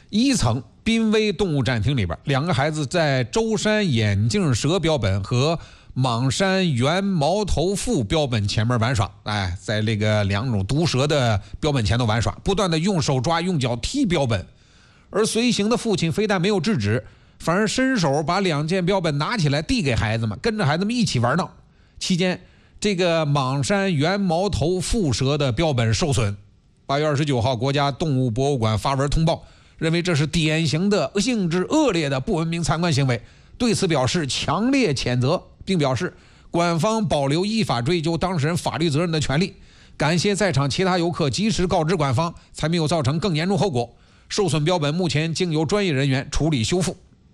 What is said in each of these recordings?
一层濒危动物展厅里边，2个孩子在舟山眼镜蛇标本和莽山原毛头腹标本前面玩耍，在那个2种毒蛇的标本前头玩耍，不断的用手抓用脚踢标本，而随行的父亲非但没有制止，反而伸手把2件标本拿起来递给孩子们，跟着孩子们一起玩闹。期间这个莽山原毛头腹蛇的标本受损。8月29号国家动物博物馆发文通报，认为这是典型的性质恶劣的不文明参观行为，对此表示强烈谴责，并表示馆方保留依法追究当事人法律责任的权利，感谢在场其他游客及时告知馆方，才没有造成更严重后果。受损标本目前经由专业人员处理修复。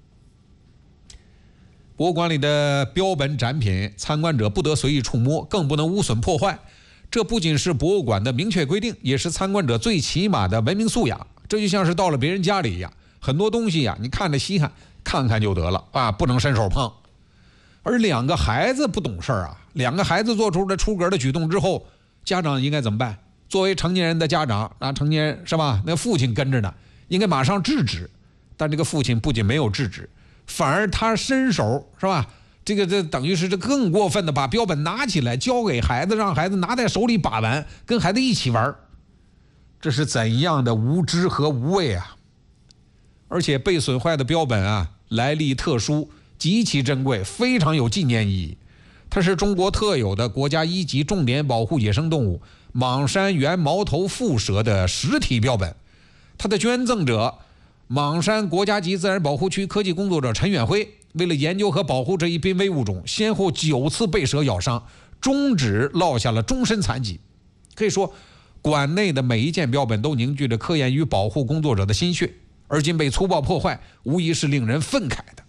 博物馆里的标本展品，参观者不得随意触摸，更不能污损破坏。这不仅是博物馆的明确规定，也是参观者最起码的文明素养。这就像是到了别人家里一样，很多东西你看着稀罕，看看就得了不能伸手碰。而2个孩子不懂事2个孩子做出了出格的举动之后，家长应该怎么办？作为成年人的家长，成年人是吧？那父亲跟着呢，应该马上制止。但这个父亲不仅没有制止，反而他伸手是吧？这等于是这更过分的把标本拿起来交给孩子，让孩子拿在手里把玩，跟孩子一起玩。这是怎样的无知和无畏啊！而且被损坏的标本来历特殊，极其珍贵，非常有纪念意义。它是中国特有的国家1级重点保护野生动物莽山原毛头腹蛇的实体标本。它的捐赠者莽山国家级自然保护区科技工作者陈远辉，为了研究和保护这一濒危物种，先后9次被蛇咬伤，中指落下了终身残疾。可以说馆内的每一件标本都凝聚着科研与保护工作者的心血，而今被粗暴破坏，无疑是令人愤慨的。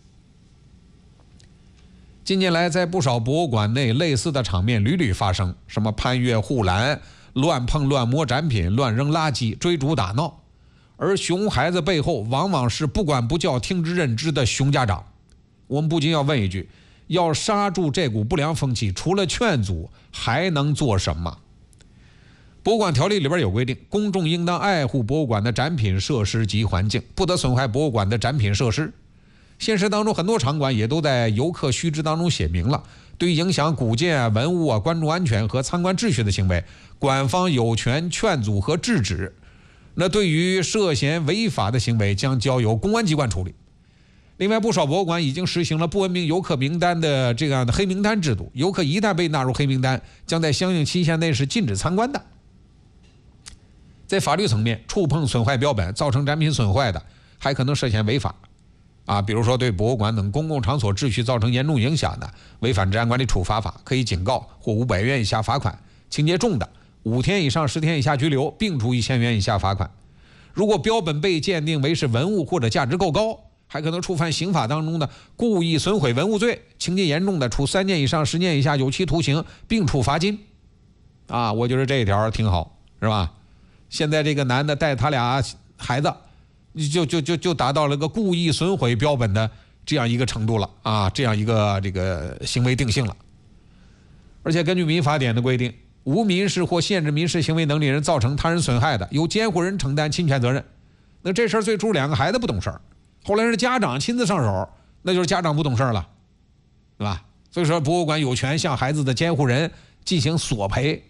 近年来，在不少博物馆内，类似的场面屡屡发生，什么攀越护栏、乱碰乱摸展品、乱扔垃圾、追逐打闹，而熊孩子背后往往是不管不教、听之任之的熊家长。我们不禁要问一句，要刹住这股不良风气，除了劝阻，还能做什么？博物馆条例里边有规定，公众应当爱护博物馆的展品设施及环境，不得损坏博物馆的展品设施。现实当中，很多场馆也都在游客须知当中写明了，对于影响古建文物观众安全和参观秩序的行为，馆方有权劝阻和制止。那对于涉嫌违法的行为，将交由公安机关处理。另外，不少博物馆已经实行了不文明游客名单的这样的黑名单制度，游客一旦被纳入黑名单，将在相应期限内是禁止参观的。在法律层面，触碰损坏标本造成展品损坏的，还可能涉嫌违法比如说对博物馆等公共场所秩序造成严重影响的，违反治安管理处罚法，可以警告或500元以下罚款；情节重的，5天以上10天以下拘留，并处1000元以下罚款。如果标本被鉴定为是文物或者价值够高，还可能触犯刑法当中的故意损毁文物罪，情节严重的，处3年以上10年以下有期徒刑，并处罚金。我觉得这一条挺好，是吧？现在这个男的带他俩孩子，就达到了个故意损毁标本的这样一个程度了这样一个这个行为定性了。而且根据民法典的规定，无民事或限制民事行为能力人造成他人损害的，由监护人承担侵权责任。那这事儿最初2个孩子不懂事儿，后来是家长亲自上手，那就是家长不懂事儿了，对吧？所以说博物馆有权向孩子的监护人进行索赔。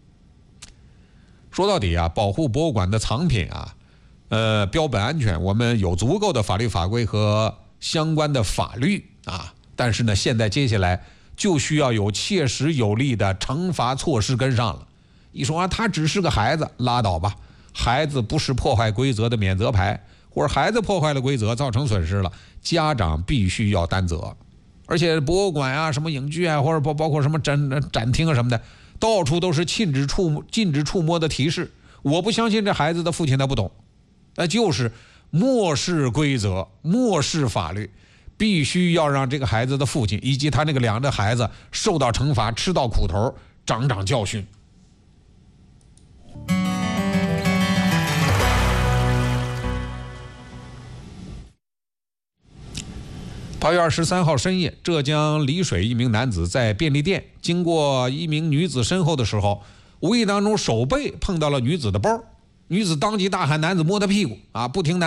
说到底保护博物馆的藏品标本安全，我们有足够的法律法规和相关的法律但是呢，现在接下来就需要有切实有力的惩罚措施跟上了。一说他只是个孩子，拉倒吧，孩子不是破坏规则的免责牌，或者孩子破坏了规则造成损失了，家长必须要担责。而且博物馆什么影剧或者包括什么展厅什么的，到处都是禁止触摸的提示。我不相信这孩子的父亲他不懂，那就是漠视规则，漠视法律，必须要让这个孩子的父亲以及他那个2个孩子受到惩罚，吃到苦头，长教训。8月23号深夜，浙江丽水一名男子在便利店经过一名女子身后的时候，无意当中手背碰到了女子的包，女子当即大喊男子摸她屁股不停